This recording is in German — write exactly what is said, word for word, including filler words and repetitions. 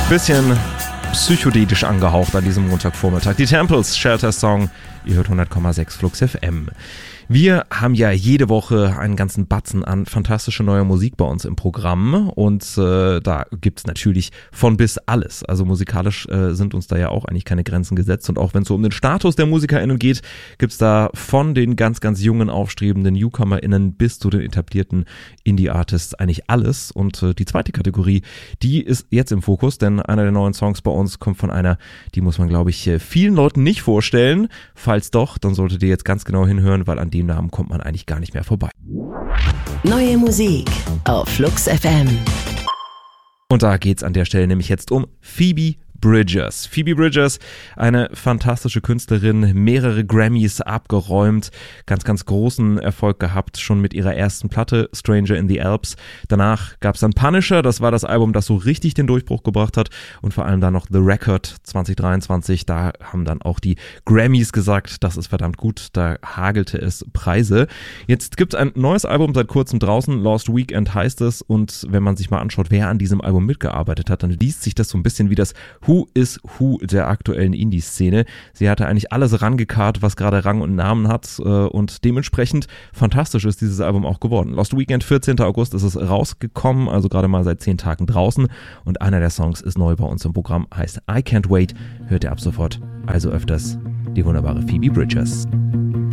Bisschen psychedelisch angehaucht an diesem Montagvormittag. Die Temples, Shelter Song, ihr hört hundert Komma sechs Flux F M. Wir haben ja jede Woche einen ganzen Batzen an fantastische neue Musik bei uns im Programm und äh, da gibt's natürlich von bis alles. Also musikalisch äh, sind uns da ja auch eigentlich keine Grenzen gesetzt und auch wenn es so um den Status der MusikerInnen geht, gibt's da von den ganz, ganz jungen, aufstrebenden NewcomerInnen bis zu den etablierten Indie-Artists eigentlich alles und äh, die zweite Kategorie, die ist jetzt im Fokus, denn einer der neuen Songs bei uns kommt von einer, die muss man glaube ich vielen Leuten nicht vorstellen. Falls doch, dann solltet ihr jetzt ganz genau hinhören, weil an dem Namen kommt man eigentlich gar nicht mehr vorbei. Neue Musik auf Flux F M. Und da geht's an der Stelle nämlich jetzt um Phoebe Bridgers. Phoebe Bridgers, eine fantastische Künstlerin, mehrere Grammys abgeräumt, ganz, ganz großen Erfolg gehabt, schon mit ihrer ersten Platte, Stranger in the Alps. Danach gab's dann Punisher, das war das Album, das so richtig den Durchbruch gebracht hat und vor allem dann noch The Record zwanzig dreiundzwanzig, da haben dann auch die Grammys gesagt, das ist verdammt gut, da hagelte es Preise. Jetzt gibt's ein neues Album seit kurzem draußen, Lost Weekend heißt es und wenn man sich mal anschaut, wer an diesem Album mitgearbeitet hat, dann liest sich das so ein bisschen wie das Who is Who der aktuellen Indie-Szene. Sie hatte eigentlich alles rangekarrt, was gerade Rang und Namen hat und dementsprechend fantastisch ist dieses Album auch geworden. Lost Weekend, vierzehnten August ist es rausgekommen, also gerade mal seit zehn Tagen draußen und einer der Songs ist neu bei uns im Programm, heißt I Can't Wait, hört ihr ab sofort, also öfters die wunderbare Phoebe Bridgers.